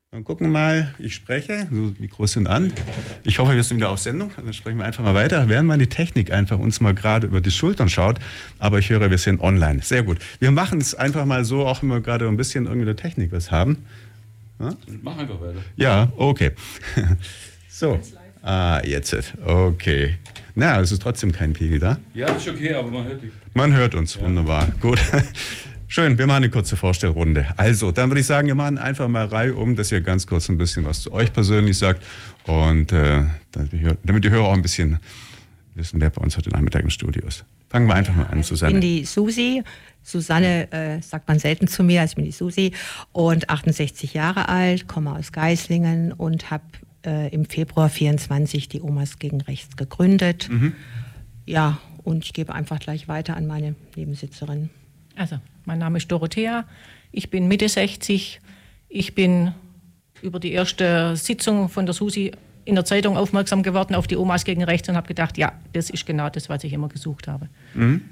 Dann gucken wir mal, ich spreche, so, Mikros sind an. Ich hoffe, wir sind wieder auf Sendung, dann sprechen wir einfach mal weiter, während mal die Technik einfach uns mal gerade über die Schultern schaut. Aber ich höre, wir sind online. Sehr gut. Wir machen es einfach mal so, auch wenn wir gerade ein bisschen irgendwie der Technik was haben. Ja? Mach einfach weiter. Ja, okay. So, jetzt. Okay. Na, es ist trotzdem kein Pegel da. Ja, das ist okay, aber man hört dich. Man hört uns, ja. Wunderbar. Gut. Schön, wir machen eine kurze Vorstellrunde. Also, dann würde ich sagen, wir machen einfach mal Reihe um, dass ihr ganz kurz ein bisschen was zu euch persönlich sagt. Und damit die Hörer auch ein bisschen wissen, wer bei uns heute Nachmittag im Studio ist. Fangen wir einfach mal an, Susanne. Ich bin die Susi. Susanne sagt man selten zu mir, also ich bin die Susi. Und 68 Jahre alt, komme aus Geislingen und habe im Februar 24 die Omas gegen Rechts gegründet. Mhm. Ja, und ich gebe einfach gleich weiter an meine Nebensitzerin. Also, mein Name ist Dorothea, ich bin Mitte 60, ich bin über die erste Sitzung von der Susi in der Zeitung aufmerksam geworden auf die Omas gegen Rechts und habe gedacht, ja, das ist genau das, was ich immer gesucht habe. Mhm.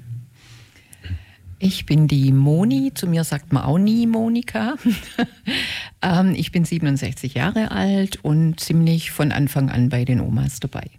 Ich bin die Moni, zu mir sagt man auch nie Monika. Ich bin 67 Jahre alt und ziemlich von Anfang an bei den Omas dabei.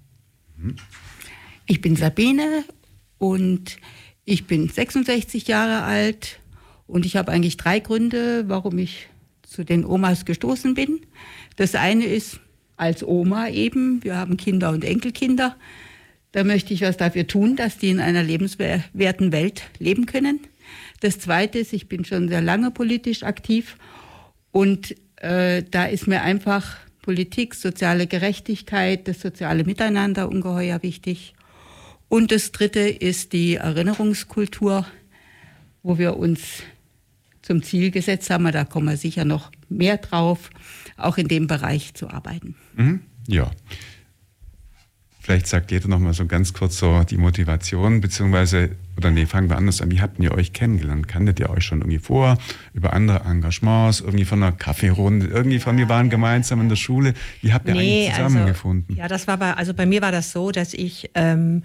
Ich bin Sabine und ich bin 66 Jahre alt und ich habe eigentlich 3 Gründe, warum ich zu den Omas gestoßen bin. Das eine ist als Oma eben, wir haben Kinder und Enkelkinder. Da möchte ich was dafür tun, dass die in einer lebenswerten Welt leben können. Das zweite ist, ich bin schon sehr lange politisch aktiv und da ist mir einfach Politik, soziale Gerechtigkeit, das soziale Miteinander ungeheuer wichtig. Und das dritte ist die Erinnerungskultur, wo wir uns zum Ziel gesetzt haben, da kommen wir sicher noch mehr drauf, auch in dem Bereich zu arbeiten. Mhm. Ja. Vielleicht sagt jeder noch mal so ganz kurz so die Motivation, beziehungsweise, oder nee, fangen wir anders an. Wie habt ihr euch kennengelernt? Kanntet ihr euch schon irgendwie vor, über andere Engagements, irgendwie von einer Kaffeerunde, irgendwie von, wir waren gemeinsam in der Schule. Wie habt ihr eigentlich zusammengefunden? Ja, das war bei mir war das so, dass ich ein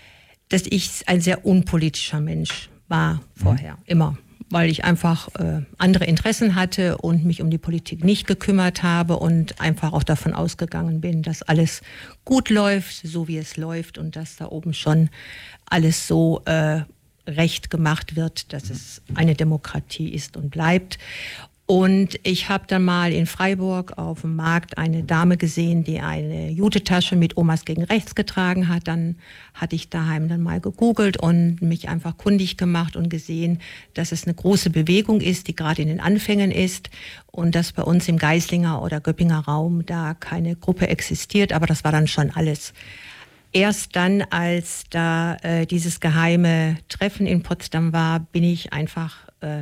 sehr unpolitischer Mensch war vorher, immer. Weil ich einfach andere Interessen hatte und mich um die Politik nicht gekümmert habe und einfach auch davon ausgegangen bin, dass alles gut läuft, so wie es läuft und dass da oben schon alles so recht gemacht wird, dass es eine Demokratie ist und bleibt. Und ich habe dann mal in Freiburg auf dem Markt eine Dame gesehen, die eine Jutetasche mit Omas gegen Rechts getragen hat. Dann hatte ich daheim dann mal gegoogelt und mich einfach kundig gemacht und gesehen, dass es eine große Bewegung ist, die gerade in den Anfängen ist und dass bei uns im Geislinger oder Göppinger Raum da keine Gruppe existiert. Aber das war dann schon alles. Erst dann, als da dieses geheime Treffen in Potsdam war, bin ich einfach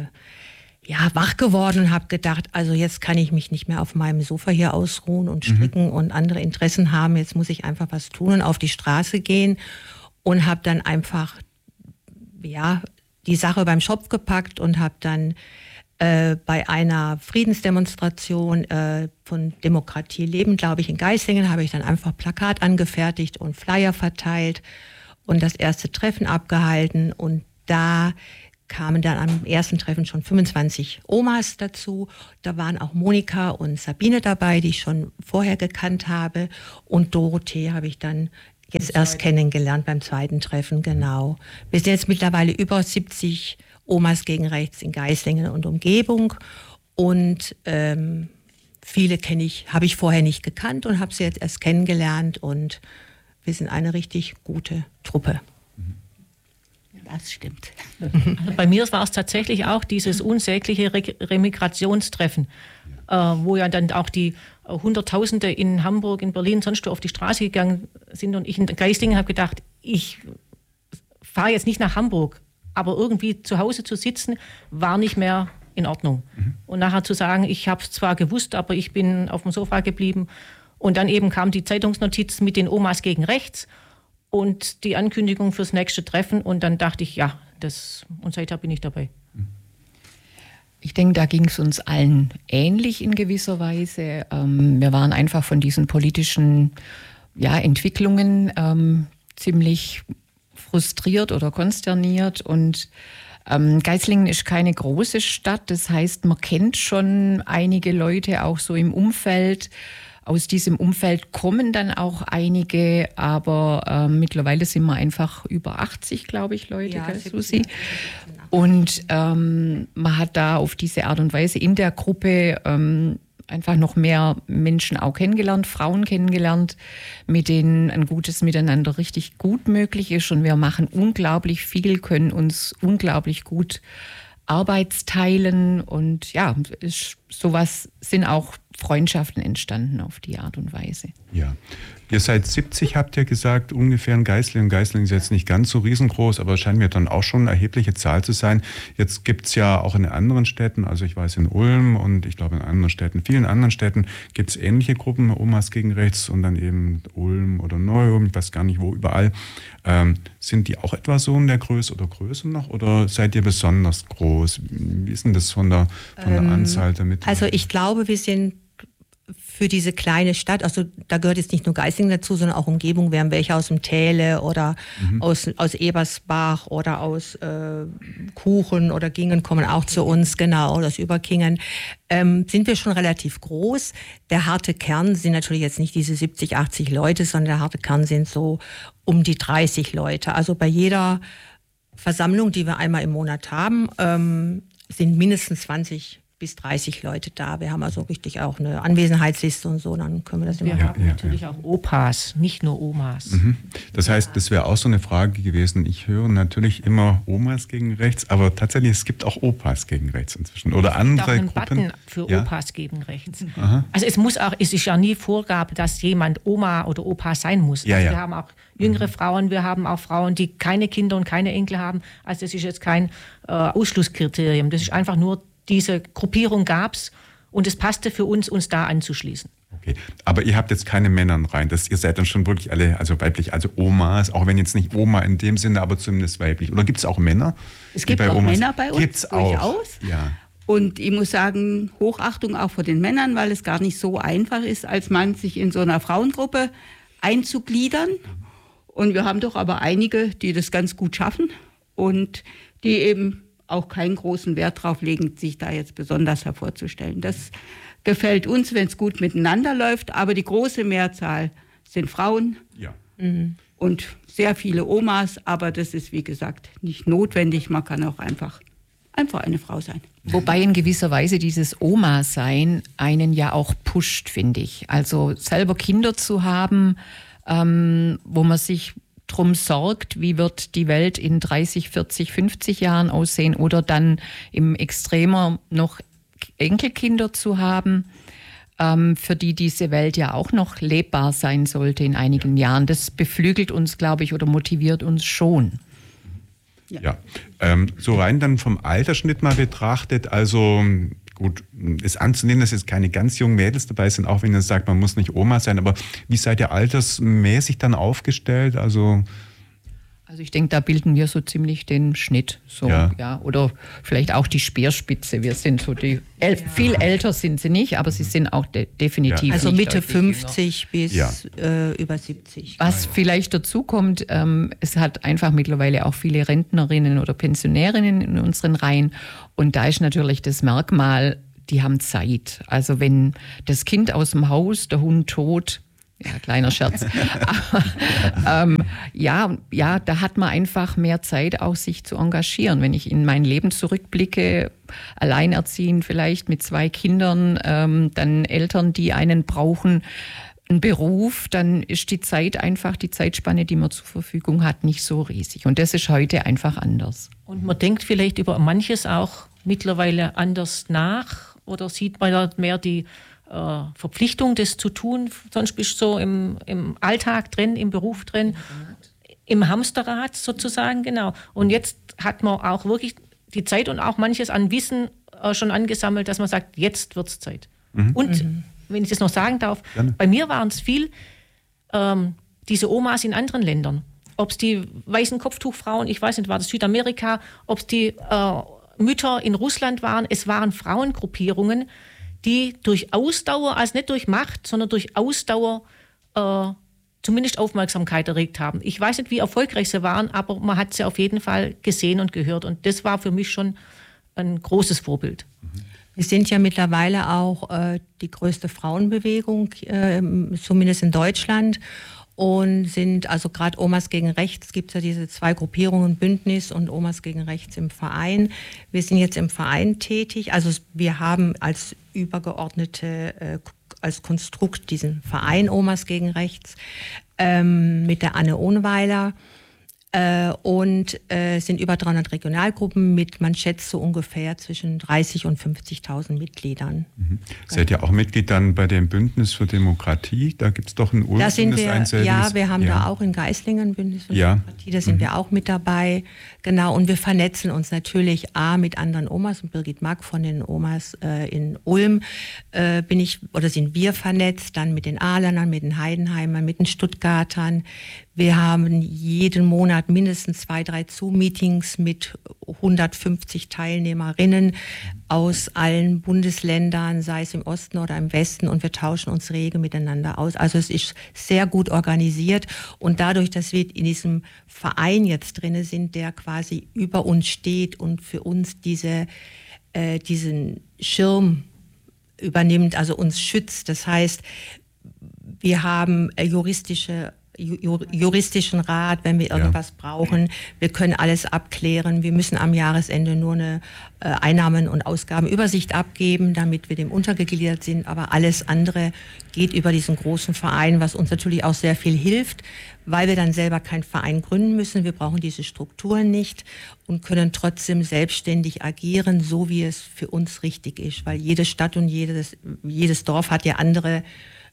wach geworden und habe gedacht, also jetzt kann ich mich nicht mehr auf meinem Sofa hier ausruhen und stricken und andere Interessen haben. Jetzt muss ich einfach was tun und auf die Straße gehen und habe dann einfach die Sache beim Schopf gepackt und habe dann bei einer Friedensdemonstration von Demokratie leben, glaube ich, in Geislingen, habe ich dann einfach Plakat angefertigt und Flyer verteilt und das erste Treffen abgehalten und da kamen dann am ersten Treffen schon 25 Omas dazu. Da waren auch Monika und Sabine dabei, die ich schon vorher gekannt habe. Und Dorothee habe ich dann jetzt erst kennengelernt beim zweiten Treffen, genau. Wir sind jetzt mittlerweile über 70 Omas gegen Rechts in Geislingen und Umgebung. Und viele habe ich vorher nicht gekannt und habe sie jetzt erst kennengelernt. Und wir sind eine richtig gute Truppe. Das stimmt. Also bei mir war es tatsächlich auch dieses unsägliche Remigrationstreffen, wo ja dann auch die Hunderttausende in Hamburg, in Berlin, sonst wo auf die Straße gegangen sind. Und ich in Geislingen habe gedacht, ich fahre jetzt nicht nach Hamburg, aber irgendwie zu Hause zu sitzen, war nicht mehr in Ordnung. Und nachher zu sagen, ich habe es zwar gewusst, aber ich bin auf dem Sofa geblieben. Und dann eben kam die Zeitungsnotiz mit den Omas gegen Rechts und die Ankündigung fürs nächste Treffen. Und dann dachte ich, ja, und seither bin ich dabei. Ich denke, da ging es uns allen ähnlich in gewisser Weise. Wir waren einfach von diesen politischen Entwicklungen ziemlich frustriert oder konsterniert und Geislingen ist keine große Stadt, das heißt, man kennt schon einige Leute auch so im Umfeld. Aus diesem Umfeld kommen dann auch einige, aber mittlerweile sind wir einfach über 80, glaube ich, Leute, Ja, gell, 70, Susi? Und man hat da auf diese Art und Weise in der Gruppe einfach noch mehr Menschen auch kennengelernt, Frauen kennengelernt, mit denen ein gutes Miteinander richtig gut möglich ist. Und wir machen unglaublich viel, können uns unglaublich gut Arbeitsteilen und ja, sowas sind auch Freundschaften entstanden auf die Art und Weise. Ja. Ihr seid 70, habt ihr gesagt, ungefähr in Geislingen. Geislingen ist jetzt nicht ganz so riesengroß, aber scheint mir dann auch schon eine erhebliche Zahl zu sein. Jetzt gibt es ja auch in anderen Städten, also ich weiß in Ulm und ich glaube in anderen Städten, vielen anderen Städten gibt es ähnliche Gruppen, Omas gegen Rechts und dann eben Ulm oder Neu-Ulm, ich weiß gar nicht wo, überall. Sind die auch etwa so in der Größe oder Größe noch oder seid ihr besonders groß? Wie ist denn das von der Anzahl der Mitglieder? Also ich glaube, wir sind für diese kleine Stadt, also da gehört jetzt nicht nur Geislingen dazu, sondern auch Umgebung, wir haben welche aus dem Täle oder aus Ebersbach oder aus Kuchen oder Gingen kommen auch zu uns, genau, oder aus Überkingen, sind wir schon relativ groß. Der harte Kern sind natürlich jetzt nicht diese 70, 80 Leute, sondern der harte Kern sind so um die 30 Leute. Also bei jeder Versammlung, die wir einmal im Monat haben, sind mindestens 20 bis 30 Leute da. Wir haben also richtig auch eine Anwesenheitsliste und so, dann können wir das immer Wir haben natürlich auch Opas, nicht nur Omas. Das heißt, das wäre auch so eine Frage gewesen. Ich höre natürlich immer Omas gegen rechts, aber tatsächlich, es gibt auch Opas gegen rechts inzwischen. Oder andere einen Gruppen. Button für Ja. Opas gegen rechts. Also es ist ja nie Vorgabe, dass jemand Oma oder Opa sein muss. Ja, Also ja. wir haben auch jüngere Frauen, wir haben auch Frauen, die keine Kinder und keine Enkel haben. Also das ist jetzt kein Ausschlusskriterium. Das ist einfach nur, diese Gruppierung gab es und es passte für uns da anzuschließen. Okay. Aber ihr habt jetzt keine Männer rein. Ihr seid dann schon wirklich alle, also weiblich, also Omas, auch wenn jetzt nicht Oma in dem Sinne, aber zumindest weiblich. Oder gibt es auch Männer? Es gibt auch Männer bei uns, Gibt's auch. durchaus. Ja. Und ich muss sagen, Hochachtung auch vor den Männern, weil es gar nicht so einfach ist, als Mann sich in so einer Frauengruppe einzugliedern. Und wir haben doch aber einige, die das ganz gut schaffen und die eben auch keinen großen Wert drauf legen, sich da jetzt besonders hervorzustellen. Das gefällt uns, wenn es gut miteinander läuft, aber die große Mehrzahl sind Frauen Ja. und sehr viele Omas, aber das ist, wie gesagt, nicht notwendig. Man kann auch einfach eine Frau sein. Wobei in gewisser Weise dieses Oma-Sein einen ja auch pusht, finde ich. Also selber Kinder zu haben, wo man sich drum sorgt, wie wird die Welt in 30, 40, 50 Jahren aussehen oder dann im Extremer noch Enkelkinder zu haben, für die diese Welt ja auch noch lebbar sein sollte in einigen Jahren. Das beflügelt uns, glaube ich, oder motiviert uns schon. Ja. So rein dann vom Altersschnitt mal betrachtet, also gut, ist anzunehmen, dass jetzt keine ganz jungen Mädels dabei sind, auch wenn ihr sagt, man muss nicht Oma sein, aber wie seid ihr altersmäßig dann aufgestellt? Also ich denke, da bilden wir so ziemlich den Schnitt. So, ja. Oder vielleicht auch die Speerspitze. Wir sind so viel älter sind sie nicht, aber sie sind auch definitiv. Also nicht Mitte deutlich 50 bis über 70. Was vielleicht dazu kommt, es hat einfach mittlerweile auch viele Rentnerinnen oder Pensionärinnen in unseren Reihen. Und da ist natürlich das Merkmal, die haben Zeit. Also wenn das Kind aus dem Haus, der Hund tot, ja, kleiner Scherz. Da hat man einfach mehr Zeit, auch sich zu engagieren. Wenn ich in mein Leben zurückblicke, alleinerziehend vielleicht mit 2 Kindern, dann Eltern, die einen brauchen, einen Beruf, dann ist die Zeitspanne, die man zur Verfügung hat, nicht so riesig. Und das ist heute einfach anders. Und man denkt vielleicht über manches auch mittlerweile anders nach oder sieht man mehr die Verpflichtung, das zu tun, sonst bist du so im Alltag drin, im Beruf drin, im Hamsterrad sozusagen, genau. Und jetzt hat man auch wirklich die Zeit und auch manches an Wissen schon angesammelt, dass man sagt, jetzt wird's Zeit. Und, wenn ich das noch sagen darf, bei mir waren es viel diese Omas in anderen Ländern. Ob es die weißen Kopftuchfrauen, ich weiß nicht, war das Südamerika, ob es die Mütter in Russland waren, es waren Frauengruppierungen, die durch Ausdauer, also nicht durch Macht, sondern durch Ausdauer zumindest Aufmerksamkeit erregt haben. Ich weiß nicht, wie erfolgreich sie waren, aber man hat sie auf jeden Fall gesehen und gehört. Und das war für mich schon ein großes Vorbild. Wir sind ja mittlerweile auch die größte Frauenbewegung, zumindest in Deutschland. Und sind also gerade Omas gegen Rechts, gibt es ja diese 2 Gruppierungen, Bündnis und Omas gegen Rechts im Verein. Wir sind jetzt im Verein tätig. Also wir haben als übergeordnete, als Konstrukt diesen Verein Omas gegen Rechts mit der Anne Ohnweiler. Und sind über 300 Regionalgruppen mit, man schätzt so ungefähr zwischen 30.000 und 50.000 Mitgliedern. Mhm. Seid ihr auch Mitglied dann bei dem Bündnis für Demokratie? Da gibt es doch ein Ulm. Da sind wir, ja, wir haben da auch in Geislingen ein Bündnis für Demokratie, da sind wir auch mit dabei. Genau, und wir vernetzen uns natürlich mit anderen Omas, und Birgit Mack von den Omas in Ulm sind wir vernetzt, dann mit den Ahlenern, mit den Heidenheimern, mit den Stuttgartern. Wir haben jeden Monat mindestens 2, 3 Zoom-Meetings mit 150 Teilnehmerinnen aus allen Bundesländern, sei es im Osten oder im Westen, und wir tauschen uns rege miteinander aus. Also es ist sehr gut organisiert, und dadurch, dass wir in diesem Verein jetzt drin sind, der quasi über uns steht und für uns diesen Schirm übernimmt, also uns schützt. Das heißt, wir haben juristischen Rat, wenn wir irgendwas brauchen. Wir können alles abklären. Wir müssen am Jahresende nur eine Einnahmen- und Ausgabenübersicht abgeben, damit wir dem untergegliedert sind. Aber alles andere geht über diesen großen Verein, was uns natürlich auch sehr viel hilft, weil wir dann selber keinen Verein gründen müssen. Wir brauchen diese Strukturen nicht und können trotzdem selbstständig agieren, so wie es für uns richtig ist. Weil jede Stadt und jedes Dorf hat ja andere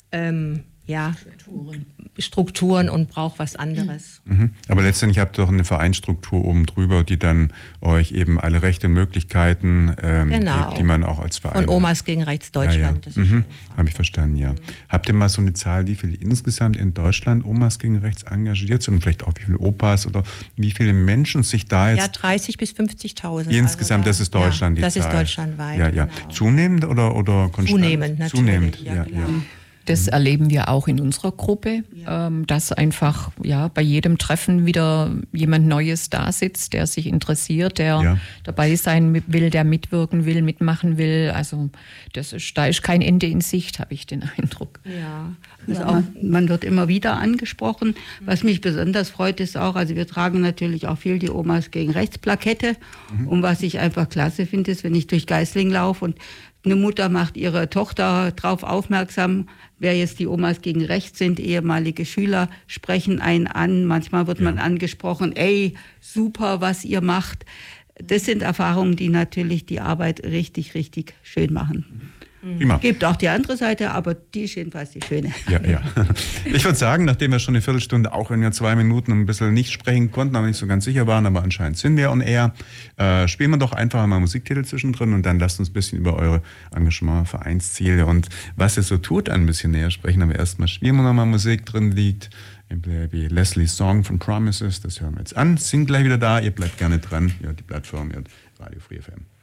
Strukturen und braucht was anderes. Mhm. Aber letztendlich habt ihr doch eine Vereinsstruktur oben drüber, die dann euch eben alle Rechte und Möglichkeiten gibt, die man auch als Verein... Von Omas gegen Rechts Deutschland. Ja. Habe ich verstanden, ja. Habt ihr mal so eine Zahl, wie viele insgesamt in Deutschland Omas gegen Rechts engagiert sind und vielleicht auch wie viele Opas oder wie viele Menschen sich da jetzt... Ja, 30.000 bis 50.000. Insgesamt, also das ist Deutschland, die das Zahl. Das ist deutschlandweit. Ja. Genau. Zunehmend oder konstant? Zunehmend, natürlich. Zunehmend, ja. Das erleben wir auch in unserer Gruppe, dass einfach bei jedem Treffen wieder jemand Neues da sitzt, der sich interessiert, der dabei sein will, der mitwirken will, mitmachen will. Also da ist kein Ende in Sicht, habe ich den Eindruck. Ja, also auch, man wird immer wieder angesprochen. Was mich besonders freut, ist auch, also wir tragen natürlich auch viel die Omas gegen Rechts Plakette. Und was ich einfach klasse finde, ist, wenn ich durch Geislingen laufe und eine Mutter macht ihre Tochter darauf aufmerksam, wer jetzt die Omas gegen Rechts sind. Ehemalige Schüler sprechen einen an. Manchmal wird man angesprochen, ey, super, was ihr macht. Das sind Erfahrungen, die natürlich die Arbeit richtig, richtig schön machen. Prima. Gibt auch die andere Seite, aber die ist jedenfalls die schöne. Ja. Ich würde sagen, nachdem wir schon eine Viertelstunde, auch wenn wir 2 Minuten ein bisschen nicht sprechen konnten, aber nicht so ganz sicher waren, aber anscheinend sind wir on air, spielen wir doch einfach mal Musiktitel zwischendrin und dann lasst uns ein bisschen über eure Engagement, Vereinsziele und was ihr so tut ein bisschen näher sprechen. Aber erstmal spielen wir nochmal Musik drin liegt. Wie Leslie's Song von Promises, das hören wir jetzt an. Sind gleich wieder da, ihr bleibt gerne dran. Ja, die Plattform, Radio Free FM.